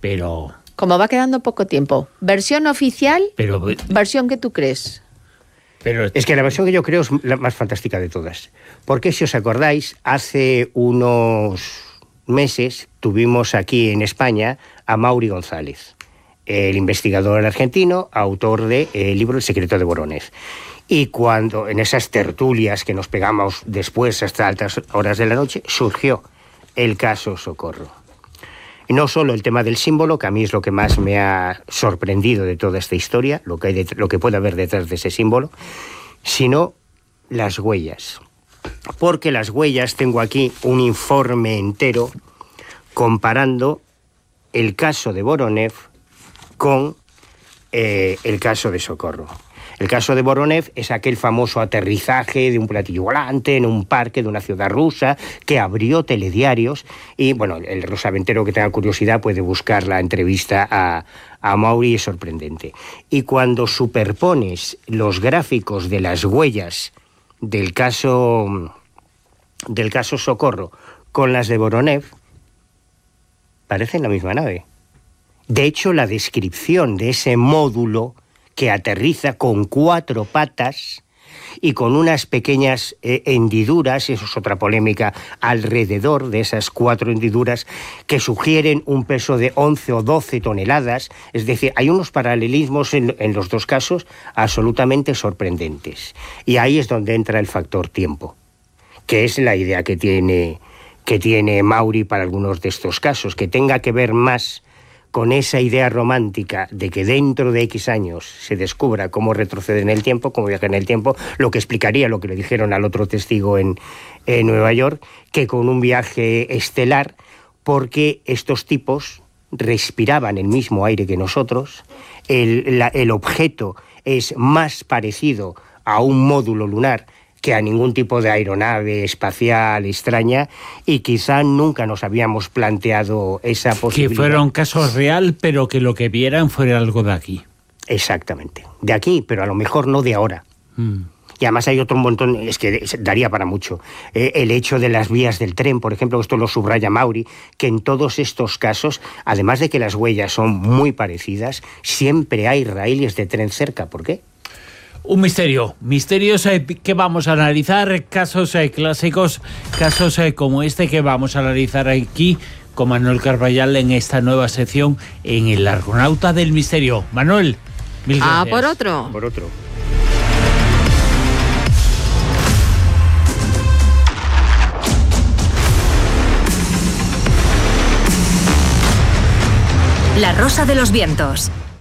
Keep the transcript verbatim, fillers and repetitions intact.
pero... Como va quedando poco tiempo, ¿versión oficial? Pero... ¿Versión que tú crees? Pero... Es que la versión que yo creo es la más fantástica de todas. Porque si os acordáis, hace unos meses tuvimos aquí en España a Mauri González, el investigador argentino, autor del de, eh, libro El secreto de Voronezh. Y cuando en esas tertulias que nos pegamos después hasta altas horas de la noche, surgió el caso Socorro. Y no solo el tema del símbolo, que a mí es lo que más me ha sorprendido de toda esta historia, lo que, hay de, lo que puede haber detrás de ese símbolo, sino las huellas. Porque las huellas, tengo aquí un informe entero comparando el caso de Voronezh con eh, el caso de Socorro. El caso de Voronezh es aquel famoso aterrizaje de un platillo volante en un parque de una ciudad rusa que abrió telediarios y, bueno, el rosaventero que tenga curiosidad puede buscar la entrevista a, a Mauri, es sorprendente. Y cuando superpones los gráficos de las huellas del caso, del caso Socorro con las de Voronezh, parecen la misma nave. De hecho, la descripción de ese módulo que aterriza con cuatro patas y con unas pequeñas eh, hendiduras, eso es otra polémica, alrededor de esas cuatro hendiduras que sugieren un peso de once o doce toneladas. Es decir, hay unos paralelismos en, en los dos casos absolutamente sorprendentes. Y ahí es donde entra el factor tiempo, que es la idea que tiene, que tiene Mauri para algunos de estos casos, que tenga que ver más con esa idea romántica de que dentro de X años se descubra cómo retrocede en el tiempo, cómo viaja en el tiempo, lo que explicaría lo que le dijeron al otro testigo en, en Nueva York, que con un viaje estelar, porque estos tipos respiraban el mismo aire que nosotros, el, la, el objeto es más parecido a un módulo lunar que a ningún tipo de aeronave espacial extraña, y quizá nunca nos habíamos planteado esa posibilidad. Que fuera un caso real, pero que lo que vieran fuera algo de aquí. Exactamente, de aquí, pero a lo mejor no de ahora. Mm. Y además hay otro montón, es que daría para mucho. Eh, el hecho de las vías del tren, por ejemplo, esto lo subraya Mauri, que en todos estos casos, además de que las huellas son muy parecidas, siempre hay raíles de tren cerca. ¿Por qué? Un misterio, misterios eh, que vamos a analizar, casos eh, clásicos, casos eh, como este que vamos a analizar aquí con Manuel Carballal en esta nueva sección en El Argonauta del Misterio. Manuel, mil gracias. Ah, por otro. Por otro. La Rosa de los Vientos.